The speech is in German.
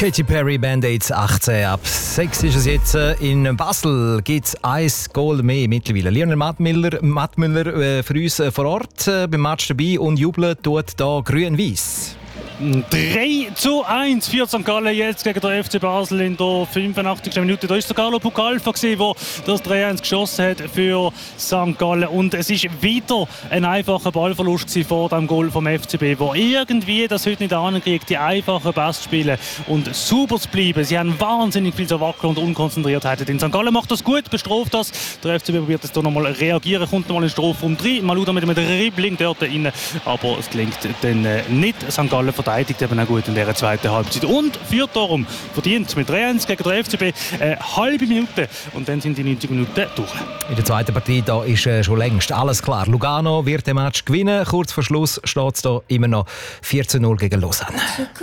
Katy Perry, Band-Aids 18 ab 6 ist es jetzt. In Basel gibt es ein Goal mehr mittlerweile. Lionel Mattmüller für uns vor Ort beim Match dabei und jubelt tut da grün-weiß. 3:1 für St. Gallen jetzt gegen den FC Basel in der 85. Minute. Da war der Carlo Pucalfa, der das 3:1 geschossen hat für St. Gallen. Und es war wieder ein einfacher Ballverlust vor dem Goal vom FCB, wo irgendwie das heute nicht ankriegt, die einfachen Pass zu spielen und sauber zu bleiben. Sie haben wahnsinnig viel Wackel und Unkonzentriertheit. In St. Gallen macht das gut, bestraft das. Der FCB probiert jetzt hier nochmal reagieren, kommt nochmal in den Strafraum 3. Maluda mit einem Dribbling dort rein, aber es gelingt dann nicht. St. Gallen verteidigt eben auch gut in dieser zweiten Halbzeit und führt darum verdient mit 3:1 gegen den FCB eine halbe Minute und dann sind die 90 Minuten durch. In der zweiten Partie da ist schon längst alles klar. Lugano wird den Match gewinnen. Kurz vor Schluss steht es da immer noch 4:0 gegen Lausanne.